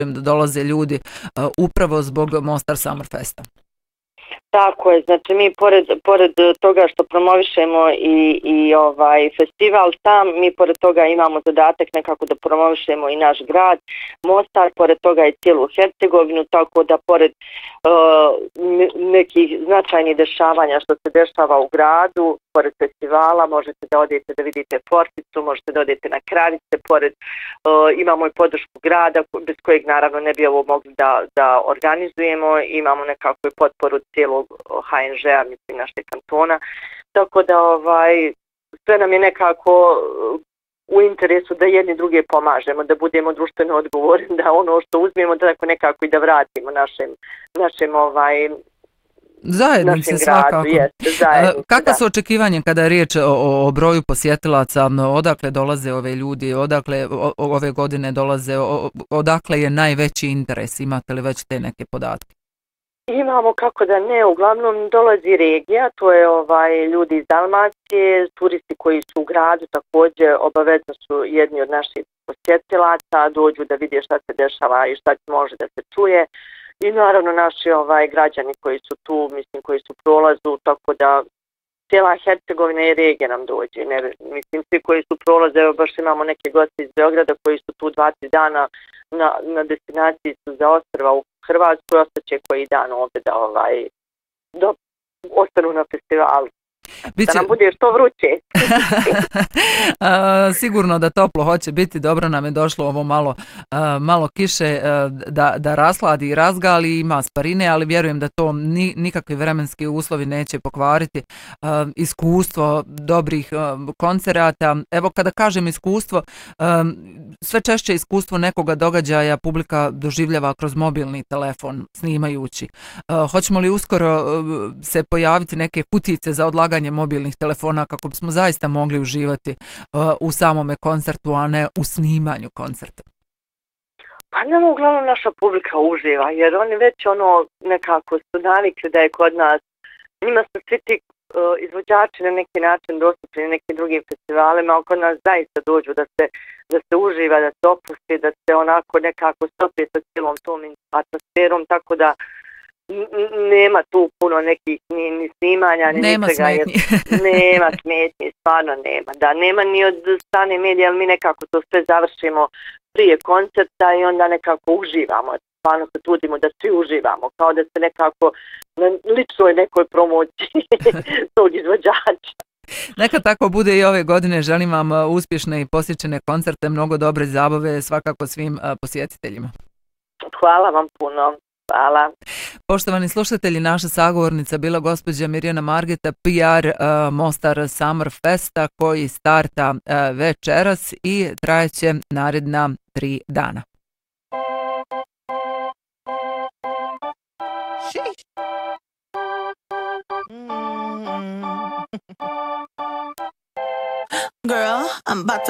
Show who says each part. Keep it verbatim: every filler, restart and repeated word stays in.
Speaker 1: da dolaze ljudi upravo zbog Mostar Summer Festa.
Speaker 2: Tako je, znači mi pored, pored toga što promovišemo i, i ovaj festival sam, mi pored toga imamo zadatak nekako da promovišemo i naš grad Mostar, pored toga i cijelu Hercegovinu, tako da pored uh, nekih značajnih dešavanja što se dešava u gradu, pored festivala možete da odete da vidite Forticu, možete da odete na Kravice, pored uh, imamo i podršku grada bez kojeg naravno ne bi ovo mogli da, da organizujemo, imamo nekako i potporu cijelog H N Ž-a, mislim našeg kantona, tako da ovaj, sve nam je nekako u interesu da jedni druge pomažemo, da budemo društveno odgovorni, da ono što uzmemo da tako nekako i da vratimo našem, našem ovaj,
Speaker 1: zajednici svakako.
Speaker 2: Jeste, zajednici,
Speaker 1: kakva su očekivanja kada je riječ o, o broju posjetilaca, odakle dolaze ove ljudi, odakle o, ove godine dolaze, o, odakle je najveći interes, imate li već te neke podatke?
Speaker 2: Imamo, kako da ne, uglavnom dolazi regija, to je ovaj ljudi iz Dalmacije, turisti koji su u gradu također obavezno su jedni od naših posjetilaca, dođu da vide šta se dešava i šta može da se čuje. I naravno naši ovaj građani koji su tu, mislim koji su prolazu, tako da cijela Hercegovina i regija nam dođe. Ne, mislim svi koji su prolaze, evo baš imamo neke goste iz Beograda koji su tu dva tri dana na, na destinaciji su za ostrva u Hrvatskoj, ostaće koji dan ovdje da ovaj da ostanu na festivalu. Biće... Da nam bude što vruće.
Speaker 1: Sigurno da toplo hoće biti, dobro nam je došlo ovo malo, malo kiše da, da rasladi i razgali, ima sparine, ali vjerujem da to ni, nikakvi vremenski uslovi neće pokvariti iskustvo dobrih koncerata. Evo kada kažem iskustvo, sve češće iskustvo nekoga događaja publika doživljava kroz mobilni telefon snimajući. Hoćemo li uskoro se pojaviti neke kutice za odlaganje mobilnih telefona kako bismo zaista mogli uživati uh, u samome koncertu, a ne u snimanju koncerta?
Speaker 2: Pa nam uglavnom naša publika uživa, jer oni već ono nekako su navikli da je kod nas, njima su svi ti uh, izvođači na neki način dostupni nekim drugim festivalima, ali kod nas zaista dođu da se, da se uživa, da se opusti, da se onako nekako stopi sa cijelom tom atmosferom, tako da nema tu puno nekih ni, ni snimanja, ni
Speaker 1: nema
Speaker 2: ničega.
Speaker 1: Smetnji.
Speaker 2: Nema smetnji, stvarno nema. Da, nema ni od strane medija, ali mi nekako to sve završimo prije koncerta i onda nekako uživamo. Stvarno se trudimo da svi uživamo, kao da se nekako na ličnoj nekoj promociji tog izvođača.
Speaker 1: Neka tako bude i ove godine. Želim vam uspješne i posjećene koncerte, mnogo dobre zabave svakako svim posjetiteljima.
Speaker 2: Hvala vam puno. Hvala.
Speaker 1: Poštovani slušatelji, naša sagovornica bila gospođa Mirjana Margeta, P R uh, Mostar Summer Festa koji starta uh, večeras i trajeće naredna tri dana.
Speaker 3: Girl, I'm about to